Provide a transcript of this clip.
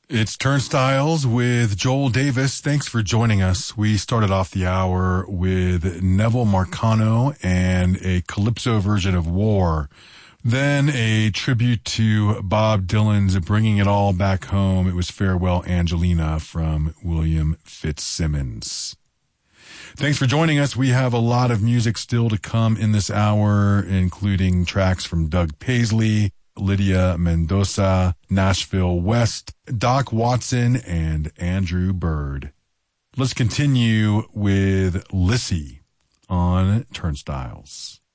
It's Turnstiles with Joel Davis. Thanks for joining us. We started off the hour with Neville Marcano and a calypso version of War. Then a tribute to Bob Dylan's Bringing It All Back Home. It was Farewell Angelina from William Fitzsimmons. Thanks for joining us. We have a lot of music still to come in this hour, including tracks from Doug Paisley, Lydia Mendoza, Nashville West, Doc Watson, and Andrew Bird. Let's continue with Lissy on Turnstiles.